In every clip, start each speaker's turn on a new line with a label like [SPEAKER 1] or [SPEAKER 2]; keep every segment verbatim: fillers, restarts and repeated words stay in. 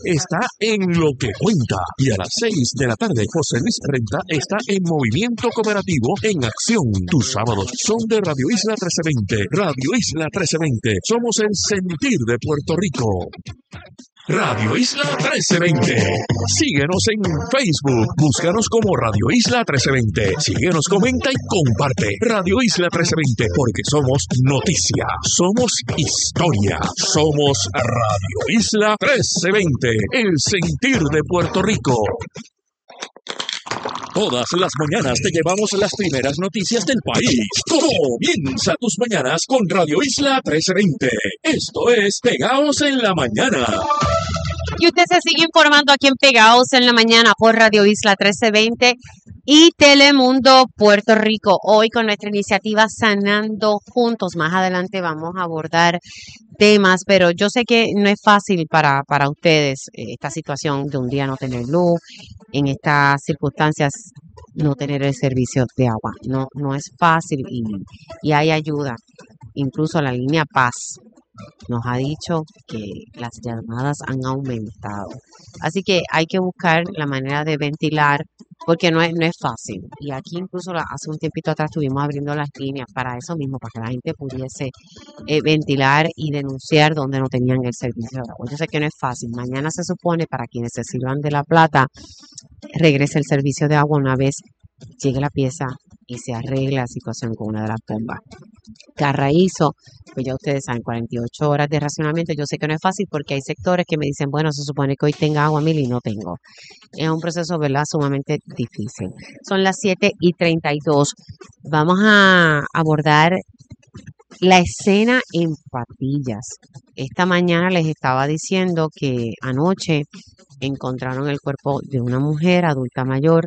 [SPEAKER 1] está en Lo que Cuenta. Y a las seis de la tarde, José Luis Renta está en Movimiento Cooperativo en Acción. Tus sábados son de Radio Isla trece veinte. Radio Isla trece veinte. Somos el sentir de Puerto Rico. Radio Isla trece veinte. Síguenos en Facebook. Búscanos como Radio Isla trece veinte. Síguenos, comenta y comparte. Radio Isla trece veinte, porque somos noticia, somos historia, somos Radio Isla trece veinte, el sentir de Puerto Rico. Todas las mañanas te llevamos las primeras noticias del país. Comienza tus mañanas con Radio Isla trece veinte. Esto es Pegaos en la Mañana.
[SPEAKER 2] Y usted se sigue informando aquí en Pegaos en la Mañana por Radio Isla trece veinte y Telemundo Puerto Rico. Hoy con nuestra iniciativa Sanando Juntos. Más adelante vamos a abordar temas, pero yo sé que no es fácil para, para ustedes eh, esta situación de un día no tener luz, en estas circunstancias no tener el servicio de agua. No, no es fácil y, y hay ayuda. Incluso la línea Paz nos ha dicho que las llamadas han aumentado. Así que hay que buscar la manera de ventilar porque no es, no es fácil. Y aquí incluso hace un tiempito atrás estuvimos abriendo las líneas para eso mismo, para que la gente pudiese eh, ventilar y denunciar donde no tenían el servicio de agua. Yo sé que no es fácil. Mañana se supone para quienes se sirvan de La Plata regrese el servicio de agua una vez llegue la pieza y se arregle la situación con una de las bombas. Carraízo, pues ya ustedes saben, cuarenta y ocho horas de racionamiento. Yo sé que no es fácil porque hay sectores que me dicen, bueno, se supone que hoy tenga agua, Mil, y no tengo. Es un proceso, ¿verdad?, sumamente difícil. Son las siete y treinta y dos. Vamos a abordar la escena en Patillas. Esta mañana les estaba diciendo que anoche encontraron el cuerpo de una mujer adulta mayor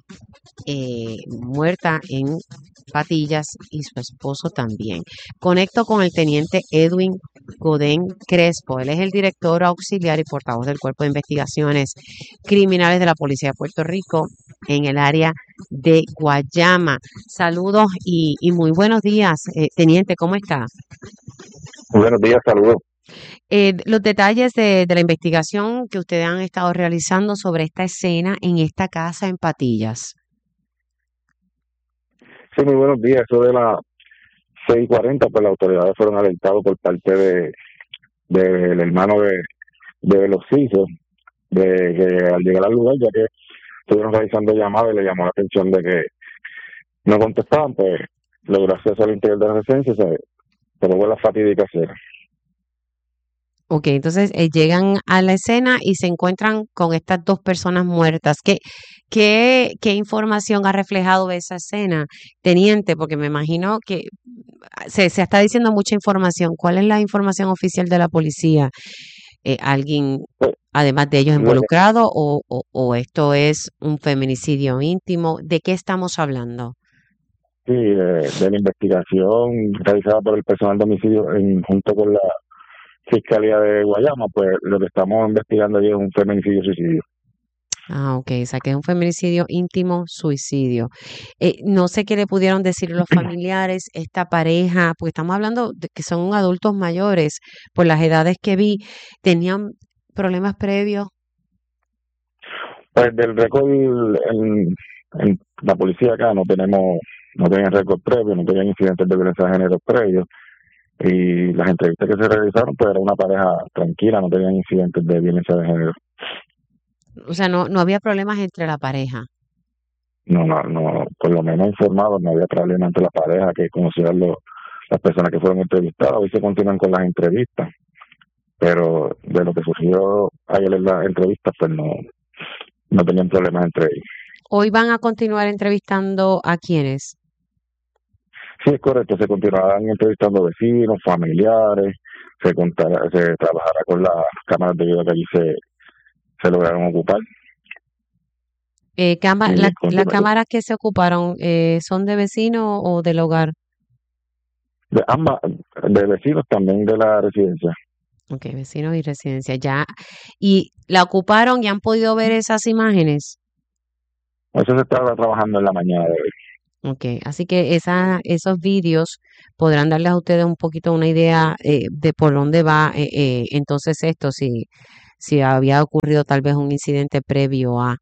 [SPEAKER 2] eh, muerta en Patillas y su esposo también. Conecto con el teniente Edwin Godén Crespo. Él es el director auxiliar y portavoz del Cuerpo de Investigaciones Criminales de la Policía de Puerto Rico en el área de Guayama. Saludos y, y muy buenos días, eh, teniente, ¿cómo está?
[SPEAKER 3] Muy buenos días, saludos.
[SPEAKER 2] Eh, los detalles de, de la investigación que ustedes han estado realizando sobre esta escena en esta casa en Patillas.
[SPEAKER 3] Sí, muy buenos días. Eso de las seis y cuarenta, pues las autoridades fueron alertados por parte de del hermano de, de los hijos, de que al llegar al lugar, ya que estuvieron realizando llamadas y le llamó la atención de que no contestaban, pues logró acceso al interior de la residencia y se provocó la fatídica escena.
[SPEAKER 2] Ok, entonces eh, llegan a la escena y se encuentran con estas dos personas muertas. ¿Qué, qué, qué información ha reflejado esa escena, teniente? Porque me imagino que se, se está diciendo mucha información. ¿Cuál es la información oficial de la policía? Eh, ¿Alguien,
[SPEAKER 3] Pues,
[SPEAKER 2] además de ellos,
[SPEAKER 3] lo que-
[SPEAKER 2] involucrado o, o, o esto es un feminicidio íntimo? ¿De qué estamos hablando?
[SPEAKER 3] sí, de, de la investigación realizada por el personal de homicidio en, junto con la Fiscalía de Guayama, pues lo que estamos investigando allí es un feminicidio-suicidio.
[SPEAKER 2] Ah, ok, o sea que es un feminicidio íntimo, suicidio. Eh, no sé qué le pudieron decir los familiares, esta pareja, porque estamos hablando de que son adultos mayores, por las edades que vi, tenían problemas previos.
[SPEAKER 3] Pues del récord en, en la policía acá no tenemos, no tenían récord previo, no tenían incidentes de violencia de género previos, y las entrevistas que se realizaron pues era una pareja tranquila, no tenían incidentes de violencia de género.
[SPEAKER 2] O sea, no, no había problemas entre la pareja.
[SPEAKER 3] No, no, no, por lo menos informados, no había problema entre la pareja que conocían los, las personas que fueron entrevistadas. Hoy se continúan con las entrevistas, pero de lo que surgió ayer en las entrevistas, pues no, no tenían problemas entre ellos.
[SPEAKER 2] Hoy van a continuar entrevistando a quienes.
[SPEAKER 3] Sí, es correcto, se continuarán entrevistando vecinos, familiares, se, contará, se trabajará con las cámaras de video que allí se, se lograron ocupar.
[SPEAKER 2] Eh, cama-
[SPEAKER 3] Y
[SPEAKER 2] la- las
[SPEAKER 3] continúa-
[SPEAKER 2] cámaras que se ocuparon, eh, ¿son de vecinos o del hogar?
[SPEAKER 3] de ambas, de vecinos también de la residencia.
[SPEAKER 2] Ok, vecinos y residencia, ya. ¿Y la ocuparon y han podido ver esas imágenes?
[SPEAKER 3] Eso se estaba trabajando en la mañana de hoy.
[SPEAKER 2] Ok, así que esa, esos vídeos podrán darles a ustedes un poquito una idea eh, de por dónde va eh, eh, entonces esto, si, si había ocurrido tal vez un incidente previo a.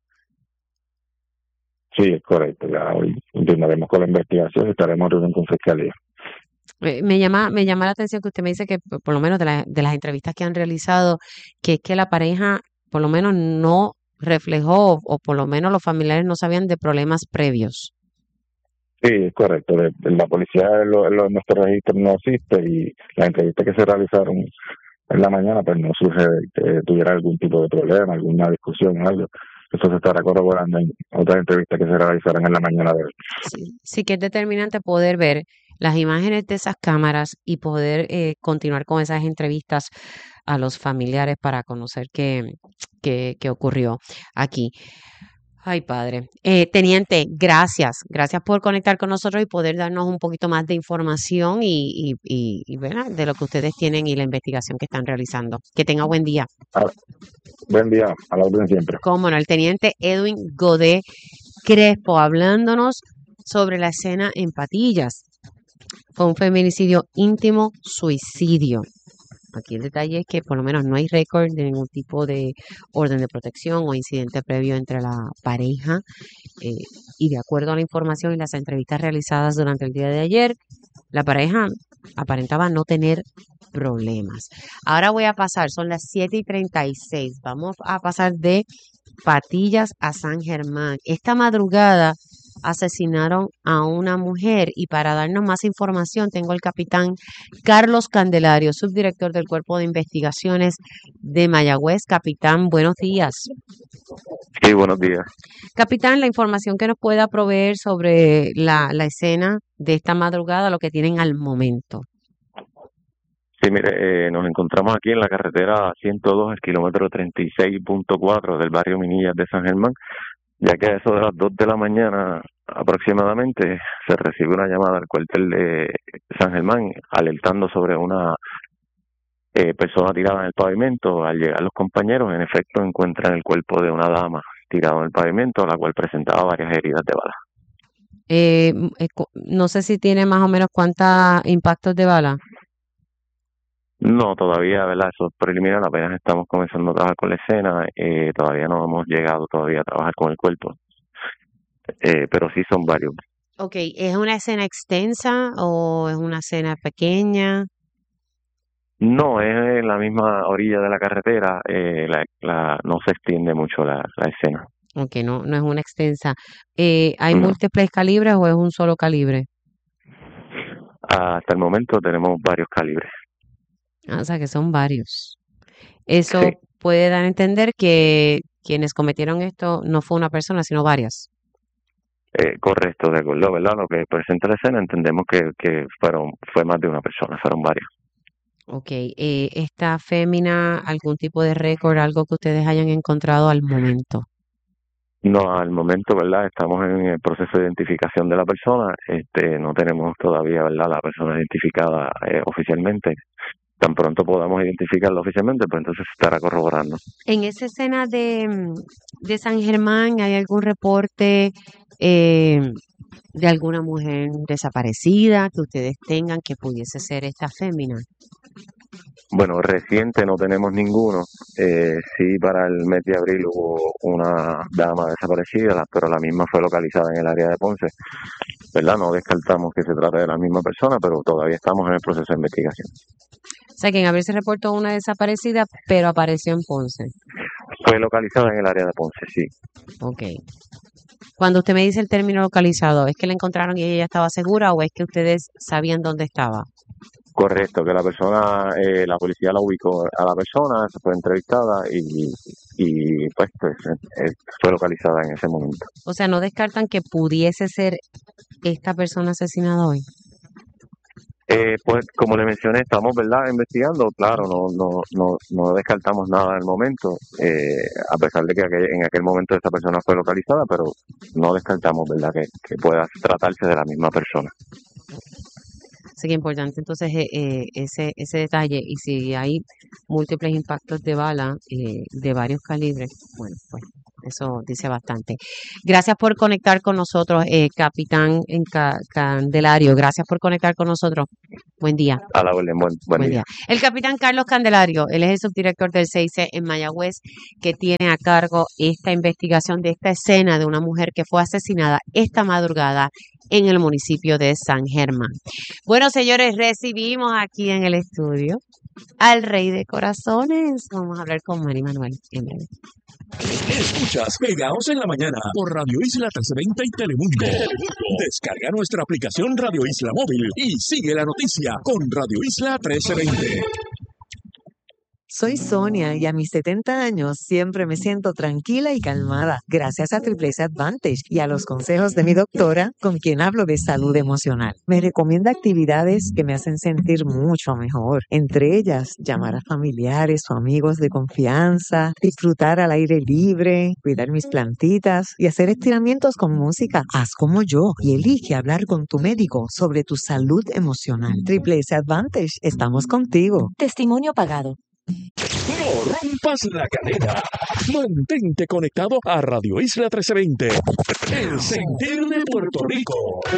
[SPEAKER 3] Sí, es correcto. Ya hoy continuaremos con la investigación y estaremos reuniendo con fiscalía.
[SPEAKER 2] Eh, Me llama, me llama la atención que usted me dice que por por lo menos de, la- de las entrevistas que han realizado, que es que la pareja por lo menos no reflejó o por lo menos los familiares no sabían de problemas previos.
[SPEAKER 3] Sí, es correcto. De- de la policía en, lo- en lo- en nuestro registro no existe y las entrevistas que se realizaron en la mañana pues no surge de que tuviera algún tipo de problema, alguna discusión o algo. Eso se estará corroborando en otras entrevistas que se realizarán en la mañana de hoy.
[SPEAKER 2] Sí, sí que es determinante poder ver las imágenes de esas cámaras y poder eh, continuar con esas entrevistas a los familiares para conocer qué, qué, qué ocurrió aquí. Ay, padre. Eh, teniente, gracias. Gracias por conectar con nosotros y poder darnos un poquito más de información y, y, y, y, ¿verdad? De lo que ustedes tienen y la investigación que están realizando. Que tenga buen día.
[SPEAKER 3] Ah, buen día, a la orden siempre.
[SPEAKER 2] Cómo no, el teniente Edwin Godet Crespo hablándonos sobre la escena en Patillas. Fue un feminicidio íntimo, suicidio. Aquí el detalle es que por lo menos no hay récord de ningún tipo de orden de protección o incidente previo entre la pareja. eh, y de acuerdo a la información y las entrevistas realizadas durante el día de ayer, la pareja aparentaba no tener problemas. Ahora voy a pasar, son las siete y treinta y seis. Vamos a pasar de Patillas a San Germán. Esta madrugada asesinaron a una mujer y para darnos más información tengo al capitán Carlos Candelario, subdirector del Cuerpo de Investigaciones de Mayagüez. Capitán, buenos días.
[SPEAKER 4] Sí, buenos días.
[SPEAKER 2] Capitán, la información que nos pueda proveer sobre la, la escena de esta madrugada, lo que tienen al momento.
[SPEAKER 4] Sí, mire, eh, nos encontramos aquí en la carretera ciento dos, el kilómetro treinta y seis punto cuatro del barrio Minillas de San Germán, ya que a eso de las dos de la mañana aproximadamente se recibe una llamada al cuartel de San Germán alertando sobre una eh, persona tirada en el pavimento. Al llegar los compañeros, en efecto, encuentran el cuerpo de una dama tirado en el pavimento, la cual presentaba varias heridas de bala.
[SPEAKER 2] Eh, m- eh, cu- no sé si tiene más o menos cuántos impactos de bala.
[SPEAKER 4] No, todavía, ¿verdad? Eso es preliminar, apenas estamos comenzando a trabajar con la escena, eh, todavía no hemos llegado todavía a trabajar con el cuerpo, eh, pero sí son varios.
[SPEAKER 2] Ok, ¿es una escena extensa o es una escena pequeña?
[SPEAKER 4] No, es en la misma orilla de la carretera, eh, la, la, no se extiende mucho la, la escena.
[SPEAKER 2] Ok, no, no es una extensa. Eh, ¿hay
[SPEAKER 4] No.
[SPEAKER 2] múltiples calibres o es un solo calibre?
[SPEAKER 4] Hasta el momento tenemos varios calibres.
[SPEAKER 2] Ah, o sea que son varios.
[SPEAKER 4] Sí,
[SPEAKER 2] Eso puede dar a entender que quienes cometieron esto no fue una persona, sino varias.
[SPEAKER 4] eh, correcto, de acuerdo, ¿verdad? Lo que presenta la escena entendemos que, que fueron, fue más de una persona, fueron varias.
[SPEAKER 2] Ok, eh, ¿esta fémina, algún tipo de récord, algo que ustedes hayan encontrado al momento?
[SPEAKER 4] No, al momento, ¿verdad? Estamos en el proceso de identificación de la persona. Este, no tenemos todavía, ¿verdad? La persona identificada eh, oficialmente. Tan pronto podamos identificarla oficialmente, pues entonces se estará corroborando.
[SPEAKER 2] En esa escena de, mm, de San Germán, ¿hay algún reporte eh, de alguna mujer desaparecida que ustedes tengan que pudiese ser esta fémina?
[SPEAKER 4] Bueno, reciente no tenemos ninguno. Eh, sí, para el mes de abril hubo una dama desaparecida, la- pero la misma fue localizada en el área de Ponce, ¿verdad? No descartamos que se trate de la misma persona, pero todavía estamos en el proceso de investigación.
[SPEAKER 2] O sea, que en abril se reportó una desaparecida, pero apareció en Ponce.
[SPEAKER 4] Fue localizada en el área de Ponce, sí.
[SPEAKER 2] Ok. Cuando usted me dice el término localizado, ¿es que la encontraron y ella ya estaba segura o es que ustedes sabían dónde estaba?
[SPEAKER 4] Correcto, que la persona, eh, la policía la ubicó a la persona, se fue entrevistada y, y pues, pues eh, eh, fue localizada en ese momento.
[SPEAKER 2] O sea, ¿no descartan que pudiese ser esta persona asesinada hoy?
[SPEAKER 4] Eh, pues como le mencioné, estamos, ¿verdad?, investigando, claro, no no no no descartamos nada en el momento, eh, a pesar de que aquel- en aquel momento esa persona fue localizada, pero no descartamos, ¿verdad?, que, que pueda tratarse de la misma persona.
[SPEAKER 2] Así que importante entonces eh, eh, ese, ese detalle. Y si hay múltiples impactos de bala eh, de varios calibres, bueno, pues eso dice bastante. Gracias por conectar con nosotros, eh, Capitán en Ca- Candelario. Gracias por conectar con nosotros. Buen día.
[SPEAKER 4] A la orden, buen, buen,
[SPEAKER 2] Buen
[SPEAKER 4] día.
[SPEAKER 2] día. El capitán Carlos Candelario, él es el subdirector del C I C en Mayagüez, que tiene a cargo esta investigación de esta escena de una mujer que fue asesinada esta madrugada en el municipio de San Germán. Bueno, señores, recibimos aquí en el estudio al Rey de Corazones. Vamos a hablar con Manny Manuel en breve.
[SPEAKER 1] Escuchas Pegaos en la Mañana por Radio Isla trescientos veinte y Telemundo. Telemundo. Descarga nuestra aplicación Radio Isla Móvil y sigue la noticia con Radio Isla trescientos veinte.
[SPEAKER 5] Soy Sonia y a mis setenta años siempre me siento tranquila y calmada gracias a Triple S Advantage y a los consejos de mi doctora con quien hablo de salud emocional. Me recomienda actividades que me hacen sentir mucho mejor, entre ellas llamar a familiares o amigos de confianza, disfrutar al aire libre, cuidar mis plantitas y hacer estiramientos con música. Haz como yo y elige hablar con tu médico sobre tu salud emocional. Triple S Advantage, estamos contigo. Testimonio pagado.
[SPEAKER 1] No rompas la cadena. Mantente conectado a Radio Isla trescientos veinte. El sentir de Puerto Rico.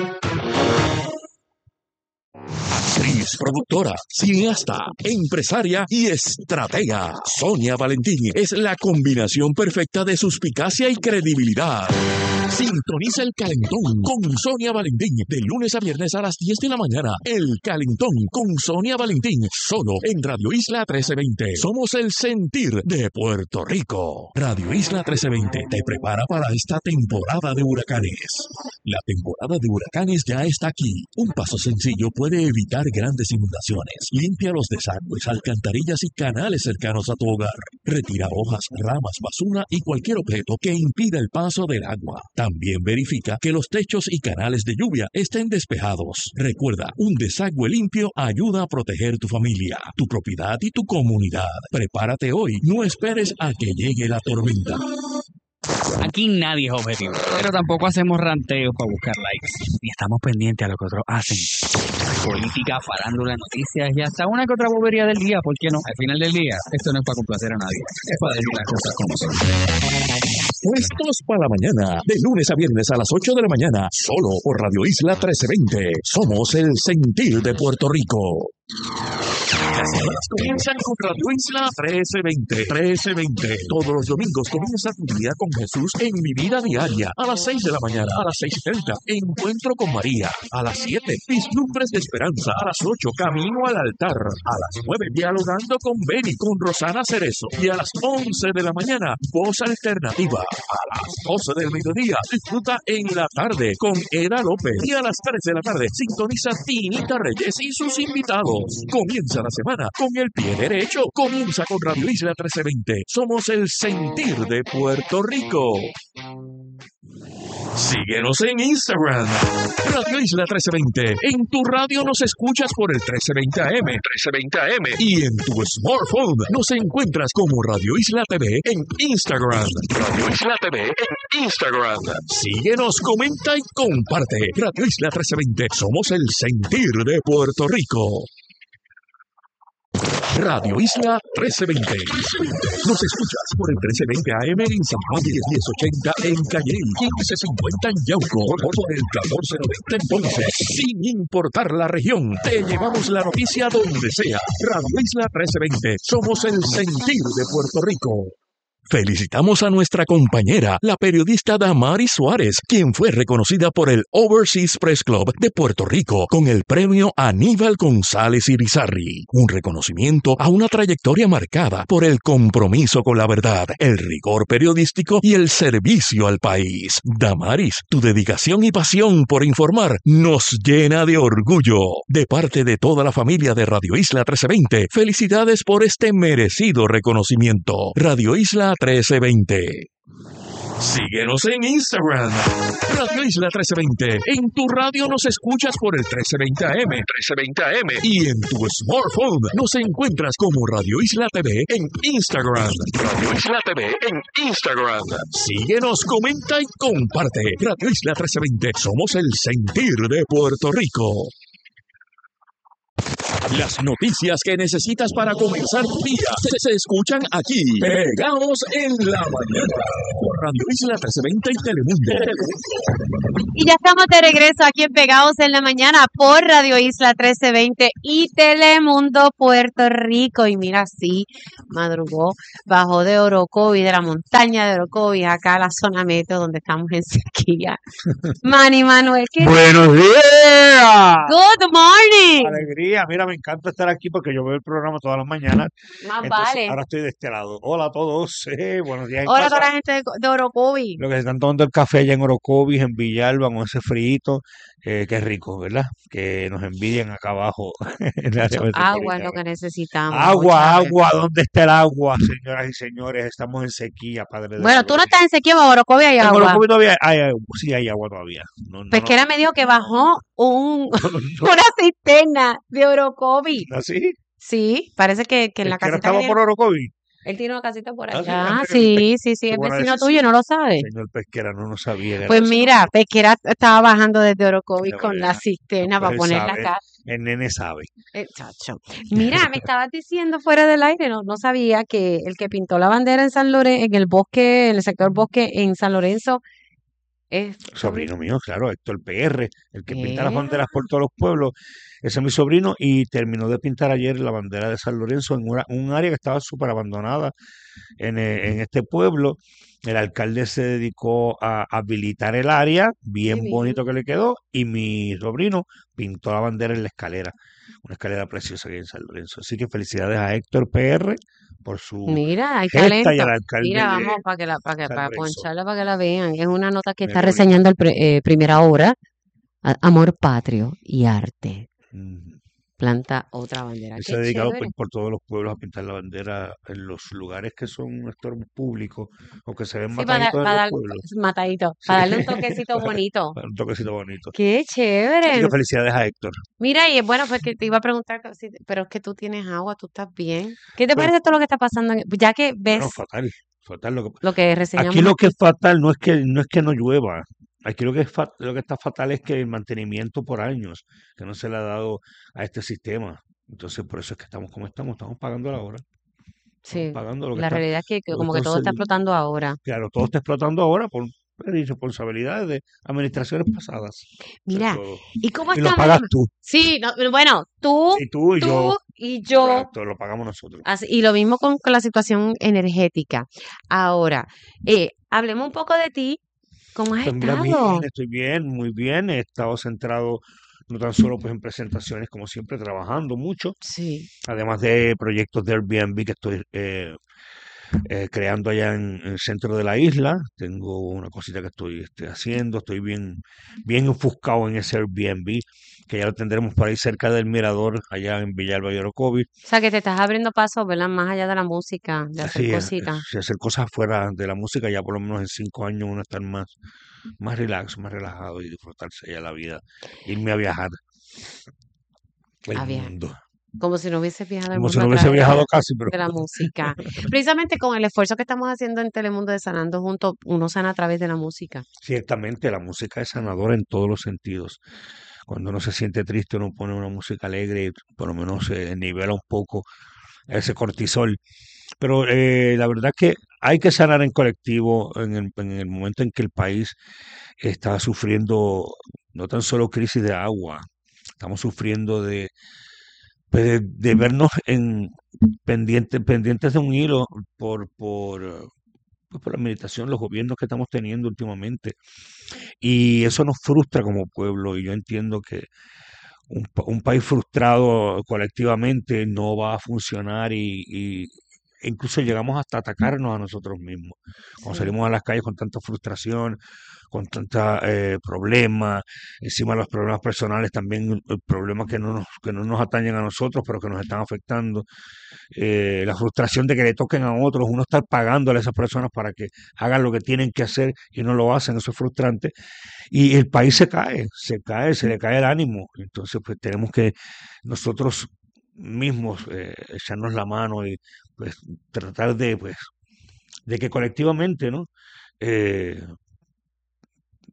[SPEAKER 1] Actriz, productora, cineasta, empresaria y estratega. Sonia Valentín es la combinación perfecta de suspicacia y credibilidad. Sintoniza El Calentón con Sonia Valentín de lunes a viernes a las diez de la mañana. El Calentón con Sonia Valentín, solo en Radio Isla trescientos veinte. Somos el sentir de Puerto Rico. Radio Isla trescientos veinte te prepara para esta temporada de huracanes. La temporada de huracanes ya está aquí. Un paso sencillo puede evitar grandes inundaciones. Limpia los desagües, alcantarillas y canales cercanos a tu hogar. Retira hojas, ramas, basura y cualquier objeto que impida el paso del agua. También verifica que los techos y canales de lluvia estén despejados. Recuerda, un desagüe limpio ayuda a proteger tu familia, tu propiedad y tu comunidad. Prepárate hoy, no esperes a que llegue la tormenta.
[SPEAKER 6] Aquí nadie es objetivo, pero tampoco hacemos ranteos para buscar likes. Ni estamos pendientes a lo que otros hacen. Política, farándula, noticias y hasta una que otra bobería del día, ¿por qué no? Al final del día, esto no es para complacer a nadie, es para decir las cosas como son.
[SPEAKER 1] Puestos para la mañana, de lunes a viernes a las ocho de la mañana, solo por Radio Isla trescientos veinte. Somos el sentir de Puerto Rico. Las semanas comienzan con Radio Isla trece veinte. trece veinte. Todos los domingos comienza tu día con Jesús en Mi Vida Diaria. A las seis de la mañana, a las seis y treinta, Encuentro con María. A las siete, Vislumbres de Esperanza. A las ocho, Camino al Altar. A las nueve, Dialogando con Beni, con Rosana Cerezo. Y a las once de la mañana, Voz Alternativa. A las doce del mediodía, disfruta En la Tarde con Eda López. Y a las tres de la tarde, sintoniza Tinita Reyes y sus invitados. Comienza la semana con el pie derecho. Comienza con Radio Isla trece veinte. Somos el sentir de Puerto Rico. Síguenos en Instagram, Radio Isla trece veinte. En tu radio nos escuchas por el trece veinte A M, trece veinte A M. Y en tu smartphone nos encuentras como Radio Isla T V en Instagram. Radio Isla T V en Instagram. Síguenos, comenta y comparte. Radio Isla trece veinte. Somos el sentir de Puerto Rico. Radio Isla trece veinte. Nos escuchas por el trece veinte A M en San Juan, diez ochenta en Calle, quince cincuenta en Yauco, por el catorce noventa en Ponce. Sin importar la región, te llevamos la noticia donde sea. Radio Isla trece veinte. Somos el sentir de Puerto Rico. Felicitamos a nuestra compañera, la periodista Damaris Suárez, quien fue reconocida por el Overseas Press Club de Puerto Rico con el premio Aníbal González Irizarry, un reconocimiento a una trayectoria marcada por el compromiso con la verdad, el rigor periodístico y el servicio al país. Damaris, tu dedicación y pasión por informar nos llena de orgullo. De parte de toda la familia de Radio Isla trece veinte, felicidades por este merecido reconocimiento. Radio Isla trece veinte. Síguenos en Instagram, Radio Isla trece veinte. En tu radio nos escuchas por el trece veinte A M, trece veinte A M. Y en tu smartphone nos encuentras como Radio Isla T V en Instagram. Radio Isla T V en Instagram. Síguenos, comenta y comparte. Radio Isla trece veinte. Somos el sentir de Puerto Rico. Las noticias que necesitas para comenzar tu día se, se escuchan aquí. Pegados en la mañana. Por Radio Isla trescientos veinte y Telemundo.
[SPEAKER 2] Y ya estamos de regreso aquí en Pegados en la Mañana por Radio Isla trece veinte y Telemundo Puerto Rico. Y mira, sí, madrugó, bajó de Orocovis, de la montaña de Orocovis, acá a la zona metro donde estamos en sequía. Manny Manuel, ¿qué?
[SPEAKER 7] ¡Buenos días!
[SPEAKER 2] Good morning.
[SPEAKER 7] Alegría, mira, me encanta estar aquí porque yo veo el programa todas las mañanas.
[SPEAKER 2] Más
[SPEAKER 7] Entonces,
[SPEAKER 2] vale.
[SPEAKER 7] ahora estoy de este lado. Hola a todos, eh, buenos días en
[SPEAKER 2] Hola a
[SPEAKER 7] casa.
[SPEAKER 2] toda la gente de, de Orocovis.
[SPEAKER 7] Lo que se están tomando el café allá en Orocovis, en Villalba, con ese frito, eh, que es rico, ¿verdad? Que nos envidian acá abajo en la área
[SPEAKER 2] Agua es
[SPEAKER 7] metropolitana.
[SPEAKER 2] lo que necesitamos.
[SPEAKER 7] Agua,
[SPEAKER 2] mucha
[SPEAKER 7] agua, ¿dónde está el agua, señoras y señores? Estamos en sequía, padre de
[SPEAKER 2] Bueno, tú no
[SPEAKER 7] colores.
[SPEAKER 2] estás en sequía, pero Orocovis hay
[SPEAKER 7] En
[SPEAKER 2] agua.
[SPEAKER 7] Orocovis todavía hay, hay- sí hay agua todavía. No, no,
[SPEAKER 2] Pesquera me dijo que bajó un,
[SPEAKER 7] no, no,
[SPEAKER 2] una cisterna de Orocovis.
[SPEAKER 7] ¿no, ¿así?
[SPEAKER 2] Sí, parece que, que en la
[SPEAKER 7] ¿Es que no
[SPEAKER 2] casita
[SPEAKER 7] estaba
[SPEAKER 2] que
[SPEAKER 7] por
[SPEAKER 2] tiene-
[SPEAKER 7] Orocovis?
[SPEAKER 2] él tiene una casita por
[SPEAKER 7] Ah, sí,
[SPEAKER 2] allá.
[SPEAKER 7] ah,
[SPEAKER 2] Sí, sí, sí,
[SPEAKER 7] qué
[SPEAKER 2] es
[SPEAKER 7] buena
[SPEAKER 2] vecino
[SPEAKER 7] decisión.
[SPEAKER 2] tuyo, no lo sabes.
[SPEAKER 7] Señor Pesquera, no, no sabía que era
[SPEAKER 2] Pues
[SPEAKER 7] eso.
[SPEAKER 2] mira, Pesquera estaba bajando desde Orocovis
[SPEAKER 7] De
[SPEAKER 2] con la
[SPEAKER 7] verdad.
[SPEAKER 2] cisterna
[SPEAKER 7] Pues
[SPEAKER 2] para
[SPEAKER 7] él
[SPEAKER 2] ponerla
[SPEAKER 7] sabe,
[SPEAKER 2] acá.
[SPEAKER 7] el nene sabe.
[SPEAKER 2] Eh, chacho. Mira, me estabas diciendo fuera del aire, no, no sabía que el que pintó la bandera en San Lorenzo, en el bosque, en el sector bosque en San Lorenzo, es
[SPEAKER 7] Sobrino mío, claro, Héctor P R, el que pinta las
[SPEAKER 2] Eh.
[SPEAKER 7] banderas por todos los pueblos. Ese es mi sobrino y terminó de pintar ayer la bandera de San Lorenzo en una- un área que estaba súper abandonada en, eh, en este pueblo. El alcalde se dedicó a habilitar el área, bien
[SPEAKER 2] bien.
[SPEAKER 7] bonito que le quedó, y mi sobrino pintó la bandera en la escalera, una escalera preciosa que hay en San Lorenzo. Así que felicidades a Héctor P R por su
[SPEAKER 2] Mira, hay
[SPEAKER 7] gesta y
[SPEAKER 2] talento.
[SPEAKER 7] al alcalde
[SPEAKER 2] Mira,
[SPEAKER 7] de
[SPEAKER 2] vamos para que la, para que,
[SPEAKER 7] San
[SPEAKER 2] para
[SPEAKER 7] Lorenzo.
[SPEAKER 2] poncharla para que la vean. Es una nota que
[SPEAKER 7] Mira
[SPEAKER 2] está
[SPEAKER 7] qué bonito.
[SPEAKER 2] reseñando el pre- eh, Primera Hora, a- Amor Patrio y Arte.
[SPEAKER 7] Mm.
[SPEAKER 2] Planta otra bandera.
[SPEAKER 7] Él
[SPEAKER 2] Qué
[SPEAKER 7] se ha dedicado
[SPEAKER 2] chévere.
[SPEAKER 7] por, por todos los pueblos a pintar la bandera en los lugares que son estorbos públicos o que se ven
[SPEAKER 2] Sí, para,
[SPEAKER 7] mataditos en
[SPEAKER 2] para
[SPEAKER 7] los
[SPEAKER 2] dar,
[SPEAKER 7] pueblos.
[SPEAKER 2] matadito,
[SPEAKER 7] Sí.
[SPEAKER 2] para darle un toquecito bonito.
[SPEAKER 7] Un toquecito bonito.
[SPEAKER 2] Qué
[SPEAKER 7] Así
[SPEAKER 2] chévere.
[SPEAKER 7] que felicidades a Héctor.
[SPEAKER 2] Mira, y es bueno, pues que te iba a preguntar, que si- pero es que tú tienes agua, tú estás bien. ¿Qué te
[SPEAKER 7] Pues,
[SPEAKER 2] parece todo lo que está pasando? en- ya que ves
[SPEAKER 7] bueno, fatal, fatal. Lo que,
[SPEAKER 2] lo que reseñamos
[SPEAKER 7] aquí lo que
[SPEAKER 2] aquí.
[SPEAKER 7] es fatal no es que no es que no llueva. Aquí lo que es fa- lo que está fatal es que el mantenimiento por años que no se le ha dado a este sistema. Entonces, por eso es que estamos como estamos, estamos pagando la hora. Estamos
[SPEAKER 2] Sí,
[SPEAKER 7] pagando lo que
[SPEAKER 2] la
[SPEAKER 7] está,
[SPEAKER 2] realidad es que, que
[SPEAKER 7] lo que
[SPEAKER 2] como que
[SPEAKER 7] está
[SPEAKER 2] todo está
[SPEAKER 7] sucediendo.
[SPEAKER 2] explotando ahora.
[SPEAKER 7] Claro, todo está explotando ahora por irresponsabilidades de administraciones pasadas. Eso es
[SPEAKER 2] Mira,
[SPEAKER 7] todo.
[SPEAKER 2] ¿y cómo
[SPEAKER 7] Y lo
[SPEAKER 2] estamos?
[SPEAKER 7] pagas tú.
[SPEAKER 2] Sí, no, bueno, tú,
[SPEAKER 7] Y tú y
[SPEAKER 2] tú
[SPEAKER 7] yo.
[SPEAKER 2] y yo.
[SPEAKER 7] Exacto, lo pagamos nosotros.
[SPEAKER 2] Así- y lo mismo con, con la situación energética. Ahora, eh, hablemos un poco de ti. ¿Cómo has
[SPEAKER 7] Pues mira,
[SPEAKER 2] estado?
[SPEAKER 7] bien, estoy bien, muy bien. He estado centrado no tan solo pues en presentaciones, como siempre, trabajando mucho,
[SPEAKER 2] Sí.
[SPEAKER 7] además de proyectos de Airbnb que estoy eh, eh, creando allá en, en el centro de la isla. Tengo una cosita que estoy este, haciendo, estoy bien, bien enfuscado en ese Airbnb, que ya lo tendremos por ahí cerca del mirador, allá en Villalba y Orocovis.
[SPEAKER 2] O sea, que te estás abriendo pasos, ¿verdad? Más allá de la música, de hacer
[SPEAKER 7] Sí, eh,
[SPEAKER 2] cositas.
[SPEAKER 7] sí, hacer cosas fuera de la música, ya por lo menos en cinco años uno estar más, más relax, más relajado y disfrutarse ya la vida, irme a viajar el
[SPEAKER 2] A viajar.
[SPEAKER 7] mundo.
[SPEAKER 2] Como si no hubieses viajado al
[SPEAKER 7] Como si
[SPEAKER 2] mundo
[SPEAKER 7] no
[SPEAKER 2] a
[SPEAKER 7] hubiese
[SPEAKER 2] través de
[SPEAKER 7] viajado
[SPEAKER 2] la,
[SPEAKER 7] casi, pero
[SPEAKER 2] de la música. Precisamente con el esfuerzo que estamos haciendo en Telemundo de Sanando Juntos, uno sana a través de la música.
[SPEAKER 7] ciertamente la música es sanadora en todos los sentidos. Cuando uno se siente triste, uno pone una música alegre y por lo menos se nivela un poco ese cortisol. Pero eh, la verdad que hay que sanar en colectivo en el, en el momento en que el país está sufriendo no tan solo crisis de agua, estamos sufriendo de, pues, de, de vernos en pendientes, pendientes de un hilo por, por, eh, pues, por la administración, los gobiernos que estamos teniendo últimamente. Y eso nos frustra como pueblo y yo entiendo que un, pa- un país frustrado colectivamente no va a funcionar y, y e incluso llegamos hasta atacarnos a nosotros mismos. Cuando
[SPEAKER 2] Sí.
[SPEAKER 7] salimos a las calles con tanta frustración, con tanta eh, problemas, encima de los problemas personales también eh, problemas que no nos, que no nos atañen a nosotros, pero que nos están afectando. Eh, la frustración de que le toquen a otros, uno estar pagándole a esas personas para que hagan lo que tienen que hacer y no lo hacen, eso es frustrante. Y el país se cae, se cae, se le cae el ánimo. Entonces, pues tenemos que nosotros mismos eh, echarnos la mano y pues tratar de, pues, de que colectivamente, ¿no? Eh,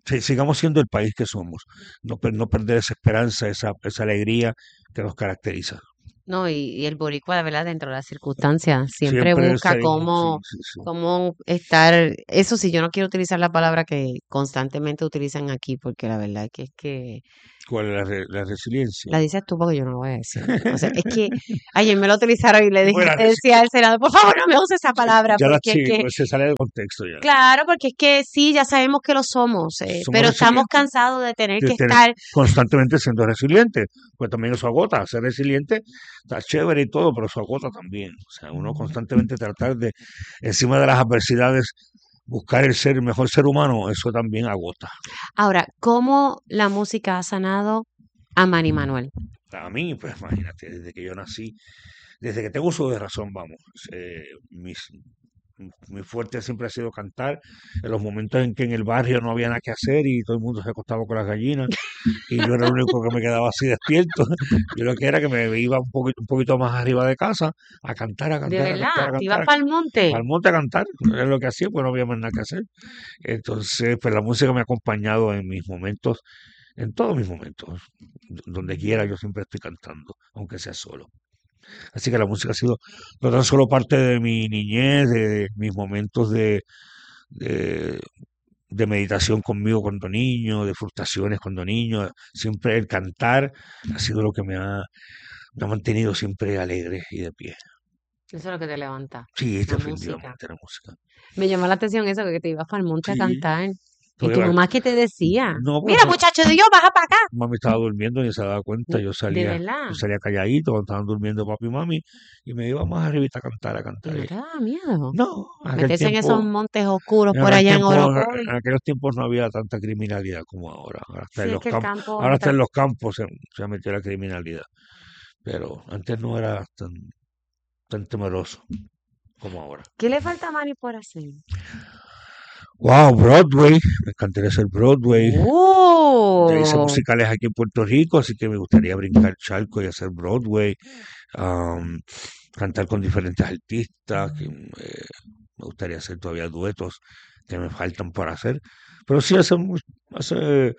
[SPEAKER 7] si- sigamos siendo el país que somos, no, per- no perder esa esperanza, esa, esa alegría que nos caracteriza.
[SPEAKER 2] No, y, y el boricua, de verdad, dentro de las circunstancias, siempre
[SPEAKER 7] Siempre
[SPEAKER 2] busca
[SPEAKER 7] salimos, sí,
[SPEAKER 2] cómo,
[SPEAKER 7] sí, sí.
[SPEAKER 2] cómo estar, eso sí, yo no quiero utilizar la palabra que constantemente utilizan aquí, porque la verdad que es que
[SPEAKER 7] ¿Cuál es la, re- la resiliencia?
[SPEAKER 2] la dices tú porque yo no lo voy a decir. O sea, es que ayer me lo utilizaron y le dije,
[SPEAKER 7] Bueno,
[SPEAKER 2] le decía al Senado, por favor, no me uses esa palabra,
[SPEAKER 7] ya la
[SPEAKER 2] porque es
[SPEAKER 7] sí,
[SPEAKER 2] que,
[SPEAKER 7] pues se sale de contexto ya.
[SPEAKER 2] claro, porque es que sí, ya sabemos que lo somos, eh,
[SPEAKER 7] Somos
[SPEAKER 2] pero estamos
[SPEAKER 7] resilientes.
[SPEAKER 2] cansados de tener
[SPEAKER 7] De
[SPEAKER 2] que
[SPEAKER 7] tener
[SPEAKER 2] estar,
[SPEAKER 7] constantemente siendo resiliente, pues también eso agota. Ser resiliente está chévere y todo, pero eso agota también. O sea, uno constantemente tratar de, encima de las adversidades, buscar el ser, el mejor ser humano, eso también agota.
[SPEAKER 2] ahora, ¿cómo la música ha sanado a Manny Manuel?
[SPEAKER 7] A mí, pues imagínate, desde que yo nací, desde que tengo uso de razón, vamos, eh, mis, mi fuerte siempre ha sido cantar. En los momentos en que en el barrio no había nada que hacer y todo el mundo se acostaba con las gallinas y yo era el único que me quedaba así despierto, yo lo que era que me iba un poquito, un poquito más arriba de casa a cantar, a
[SPEAKER 2] De
[SPEAKER 7] cantar, a
[SPEAKER 2] verdad,
[SPEAKER 7] cantar, a
[SPEAKER 2] ¿te ibas
[SPEAKER 7] cantar,
[SPEAKER 2] para el monte?
[SPEAKER 7] al monte a cantar, era lo que hacía, pues no había más nada que hacer. Entonces, pues la música me ha acompañado en mis momentos, en todos mis momentos, donde quiera yo siempre estoy cantando, aunque sea solo. Así que la música ha sido no tan solo parte de mi niñez, de mis momentos de, de, de meditación conmigo cuando niño, de frustraciones cuando niño, siempre el cantar ha sido lo que me ha, me ha mantenido siempre alegre y de pie.
[SPEAKER 2] Eso es lo que te levanta,
[SPEAKER 7] Sí,
[SPEAKER 2] la música.
[SPEAKER 7] definitivamente la música.
[SPEAKER 2] Me llamó la atención eso, que te ibas para el monte a
[SPEAKER 7] Sí,
[SPEAKER 2] cantar. ¿Y
[SPEAKER 7] porque
[SPEAKER 2] tu
[SPEAKER 7] la-
[SPEAKER 2] mamá qué te decía?
[SPEAKER 7] no, pues
[SPEAKER 2] Mira,
[SPEAKER 7] ma-
[SPEAKER 2] muchacho de Dios, baja para acá.
[SPEAKER 7] mami estaba durmiendo y se daba cuenta, yo
[SPEAKER 2] De
[SPEAKER 7] salía,
[SPEAKER 2] verdad.
[SPEAKER 7] yo salía calladito cuando estaban durmiendo papi y mami y me iba más arribita a cantar, a
[SPEAKER 2] ¿Y
[SPEAKER 7] cantar.
[SPEAKER 2] no
[SPEAKER 7] Y-
[SPEAKER 2] te daba miedo?
[SPEAKER 7] No, en aquel
[SPEAKER 2] Meterse en esos
[SPEAKER 7] tiempo,
[SPEAKER 2] montes oscuros
[SPEAKER 7] en
[SPEAKER 2] por
[SPEAKER 7] aquel
[SPEAKER 2] allá en
[SPEAKER 7] tiempo,
[SPEAKER 2] Orocovi.
[SPEAKER 7] en aquellos tiempos no había tanta criminalidad como ahora. Ahora
[SPEAKER 2] Sí,
[SPEAKER 7] hasta en
[SPEAKER 2] es
[SPEAKER 7] los
[SPEAKER 2] que el
[SPEAKER 7] campos,
[SPEAKER 2] campo
[SPEAKER 7] ahora hasta
[SPEAKER 2] está...
[SPEAKER 7] en los campos se, se metió la criminalidad. Pero antes no era tan, tan temeroso como ahora.
[SPEAKER 2] ¿Qué le falta a Manny por hacer?
[SPEAKER 7] Wow, Broadway, me encantaría hacer Broadway. Ya hice
[SPEAKER 2] ¡Oh!
[SPEAKER 7] musicales aquí en Puerto Rico, así que me gustaría brincar charco y hacer Broadway, am, cantar con diferentes artistas, que, eh, me gustaría hacer todavía duetos que me faltan por hacer. Pero sí hace, mu- hace,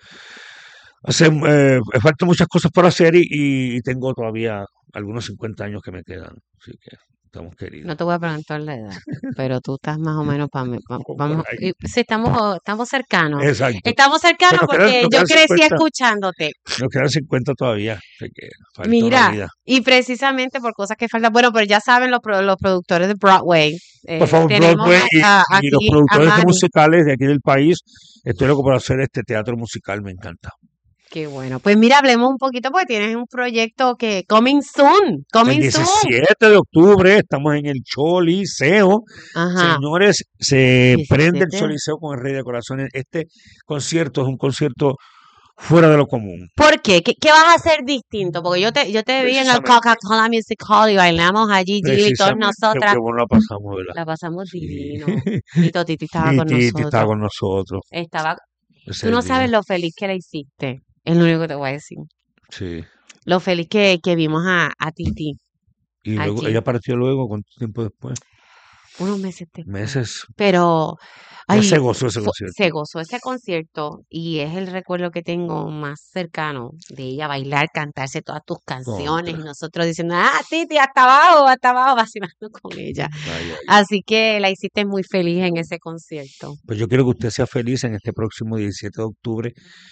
[SPEAKER 7] hace eh, me faltan muchas cosas por hacer y, y tengo todavía algunos cincuenta años que me quedan, así que estamos queridos.
[SPEAKER 2] No te voy a preguntar la edad, pero tú estás más o menos para mí.
[SPEAKER 7] Por
[SPEAKER 2] Vamos,
[SPEAKER 7] ahí.
[SPEAKER 2] y- sí, estamos, estamos cercanos.
[SPEAKER 7] Exacto.
[SPEAKER 2] Estamos cercanos
[SPEAKER 7] Pero nos quedan,
[SPEAKER 2] porque
[SPEAKER 7] nos
[SPEAKER 2] yo
[SPEAKER 7] quedan
[SPEAKER 2] crecí
[SPEAKER 7] cincuenta,
[SPEAKER 2] escuchándote.
[SPEAKER 7] nos quedan cincuenta todavía, así que falta una
[SPEAKER 2] Mira,
[SPEAKER 7] vida.
[SPEAKER 2] y precisamente por cosas que faltan, bueno, pero ya saben los, pro- los productores de Broadway,
[SPEAKER 7] Por
[SPEAKER 2] eh,
[SPEAKER 7] favor,
[SPEAKER 2] tenemos
[SPEAKER 7] Broadway y,
[SPEAKER 2] a- a-
[SPEAKER 7] y los
[SPEAKER 2] aquí a
[SPEAKER 7] productores de
[SPEAKER 2] Manny.
[SPEAKER 7] musicales de aquí del país, estoy loco por hacer este teatro musical, me encanta.
[SPEAKER 2] Qué bueno. Pues mira, hablemos un poquito porque tienes un proyecto que coming soon,
[SPEAKER 7] El
[SPEAKER 2] coming soon.
[SPEAKER 7] diecisiete de octubre estamos en el Choliseo.
[SPEAKER 2] Ajá.
[SPEAKER 7] Señores, se prende el
[SPEAKER 2] diecisiete.
[SPEAKER 7] Choliseo con el Rey de Corazones. Este concierto es un concierto fuera de lo común.
[SPEAKER 2] ¿Por qué? ¿Qué, qué vas a hacer distinto? Porque yo te, yo te vi en el
[SPEAKER 7] Precisamente,
[SPEAKER 2] Coca-Cola Music Hall y bailamos allí, Jill y todas
[SPEAKER 7] precisamente, qué,
[SPEAKER 2] nosotras.
[SPEAKER 7] qué bueno la pasamos, ¿verdad?
[SPEAKER 2] La pasamos
[SPEAKER 7] Sí.
[SPEAKER 2] divino. Y Totiti estaba
[SPEAKER 7] Y
[SPEAKER 2] con
[SPEAKER 7] Titi estaba
[SPEAKER 2] nosotros.
[SPEAKER 7] con nosotros
[SPEAKER 2] Estaba,
[SPEAKER 7] ese
[SPEAKER 2] tú no
[SPEAKER 7] día.
[SPEAKER 2] sabes lo feliz que la hiciste. Es lo único que te voy a decir.
[SPEAKER 7] Sí.
[SPEAKER 2] Lo feliz que, que vimos a, a Titi
[SPEAKER 7] Y luego,
[SPEAKER 2] allí.
[SPEAKER 7] ella partió luego, ¿cuánto tiempo después?
[SPEAKER 2] Unos meses después.
[SPEAKER 7] Meses.
[SPEAKER 2] Pero,
[SPEAKER 7] Ya se
[SPEAKER 2] ay,
[SPEAKER 7] gozó ese
[SPEAKER 2] fue-
[SPEAKER 7] concierto.
[SPEAKER 2] se gozó ese concierto y es el recuerdo que tengo más cercano de ella bailar, cantarse todas tus canciones y
[SPEAKER 7] Contra.
[SPEAKER 2] nosotros diciendo, ah, Titi, hasta abajo, hasta abajo, vacilando con ella.
[SPEAKER 7] Ay, ay.
[SPEAKER 2] Así que la hiciste muy feliz en ese concierto.
[SPEAKER 7] Pues yo quiero que usted sea feliz en este próximo diecisiete de octubre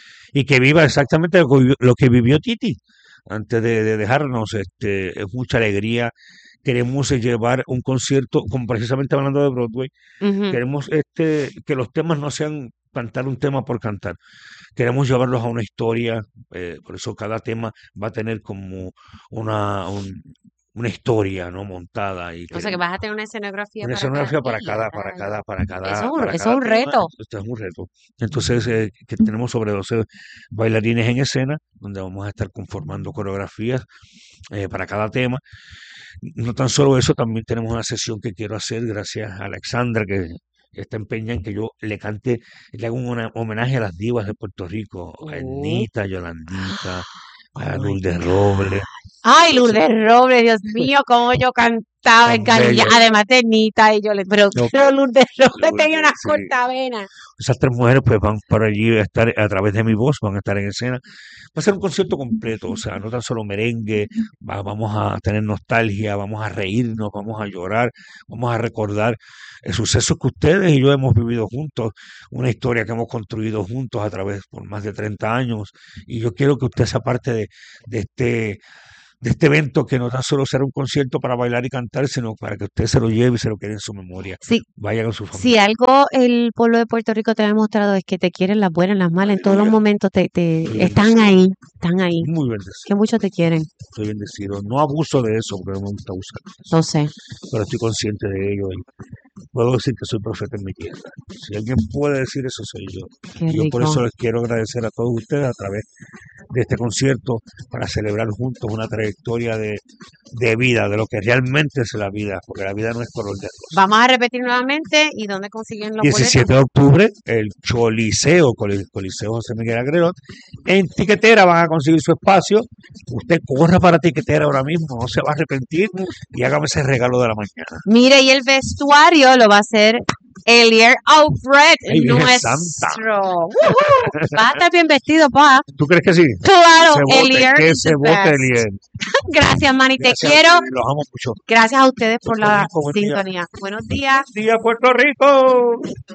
[SPEAKER 7] y que viva exactamente lo que vivió, lo que vivió Titi antes de, de dejarnos. Este, es mucha alegría. Queremos eh, llevar un concierto, como precisamente hablando de Broadway,
[SPEAKER 2] Ujú.
[SPEAKER 7] queremos este, que los temas no sean cantar un tema por cantar. Queremos llevarlos a una historia, eh, por eso cada tema va a tener como una, un- una historia, ¿no? Montada y
[SPEAKER 2] O sea que
[SPEAKER 7] queremos
[SPEAKER 2] vas a tener una escenografía
[SPEAKER 7] una
[SPEAKER 2] para cada...
[SPEAKER 7] escenografía para
[SPEAKER 2] ¡Y
[SPEAKER 7] cada,
[SPEAKER 2] a
[SPEAKER 7] para
[SPEAKER 2] rayos!
[SPEAKER 7] cada, para
[SPEAKER 2] Eso es
[SPEAKER 7] cada,
[SPEAKER 2] un,
[SPEAKER 7] para
[SPEAKER 2] eso es
[SPEAKER 7] cada
[SPEAKER 2] un
[SPEAKER 7] tema.
[SPEAKER 2] reto.
[SPEAKER 7] Esto es un reto. Entonces, eh, que tenemos sobre doce bailarines en escena, donde vamos a estar conformando coreografías eh, para cada tema. No tan solo eso, también tenemos una sesión que quiero hacer gracias a Alexandra, que está empeñada en que yo le cante, le haga un hona- homenaje a las divas de Puerto Rico, a
[SPEAKER 2] Oh,
[SPEAKER 7] Ernita, a Yolandita,
[SPEAKER 2] oh
[SPEAKER 7] a
[SPEAKER 2] my
[SPEAKER 7] Lourdes
[SPEAKER 2] God.
[SPEAKER 7] Robles.
[SPEAKER 2] Ay,
[SPEAKER 7] Entonces,
[SPEAKER 2] Lourdes Robles, Dios mío, cómo yo can- estaba
[SPEAKER 7] Tan
[SPEAKER 2] encariñada,
[SPEAKER 7] bella.
[SPEAKER 2] además ternita, y yo le, pero,
[SPEAKER 7] No,
[SPEAKER 2] pero Lourdes Robles
[SPEAKER 7] Lourdes,
[SPEAKER 2] tenía unas
[SPEAKER 7] sí.
[SPEAKER 2] cortavenas.
[SPEAKER 7] Esas tres mujeres pues van por allí a estar a través de mi voz, van a estar en escena. Va a ser un concierto completo, o sea, no tan solo merengue, va- vamos a tener nostalgia, vamos a reírnos, vamos a llorar, vamos a recordar el suceso que ustedes y yo hemos vivido juntos, una historia que hemos construido juntos a través por más de treinta años. Y yo quiero que usted sea parte de, de este de este evento que no tan solo será un concierto para bailar y cantar, sino para que usted se lo lleve y se lo quede en su memoria.
[SPEAKER 2] Sí,
[SPEAKER 7] Vaya con su
[SPEAKER 2] si
[SPEAKER 7] familia.
[SPEAKER 2] algo el pueblo de Puerto Rico te ha demostrado es que te quieren las buenas, las malas, en todos los momentos te, te
[SPEAKER 7] Muy
[SPEAKER 2] están
[SPEAKER 7] bendecido,
[SPEAKER 2] ahí, están ahí,
[SPEAKER 7] muy
[SPEAKER 2] que
[SPEAKER 7] bendecido,
[SPEAKER 2] mucho te quieren,
[SPEAKER 7] estoy bendecido. No abuso de eso porque no me gusta abusar de eso,
[SPEAKER 2] lo sé,
[SPEAKER 7] pero estoy consciente de ello y puedo decir que soy profeta en mi tierra. Si alguien puede decir eso, soy yo.
[SPEAKER 2] qué
[SPEAKER 7] Y yo por
[SPEAKER 2] rico.
[SPEAKER 7] eso les quiero agradecer a todos ustedes a través de este concierto para celebrar juntos una trayectoria de, de vida, de lo que realmente es la vida, porque la vida no es color de rosa.
[SPEAKER 2] Vamos a repetir nuevamente, ¿y dónde consiguen los boletos?
[SPEAKER 7] diecisiete de octubre, el Choliseo, Coli- Coliseo José Miguel Agrelot. En Tiquetera van a conseguir su espacio. Usted corra para Tiquetera ahora mismo, no se va a arrepentir y hágame ese regalo de la mañana.
[SPEAKER 2] Mire, y el vestuario lo va a hacer Elier Alfred,
[SPEAKER 7] ¡Ay, Virgen Santa!
[SPEAKER 2] nuestro. ¡Woohoo! Va a estar bien vestido, pa.
[SPEAKER 7] ¿Tú crees que sí?
[SPEAKER 2] Claro,
[SPEAKER 7] Se vote,
[SPEAKER 2] Elier
[SPEAKER 7] que
[SPEAKER 2] is
[SPEAKER 7] se
[SPEAKER 2] the
[SPEAKER 7] vote,
[SPEAKER 2] best.
[SPEAKER 7] Eliel.
[SPEAKER 2] Gracias, Manny, te
[SPEAKER 7] Gracias a
[SPEAKER 2] quiero.
[SPEAKER 7] ustedes, los amo mucho.
[SPEAKER 2] Gracias a ustedes por
[SPEAKER 7] Puerto
[SPEAKER 2] la
[SPEAKER 7] Rico, buen día.
[SPEAKER 2] sintonía. Buenos días.
[SPEAKER 7] Buen día, Puerto Rico.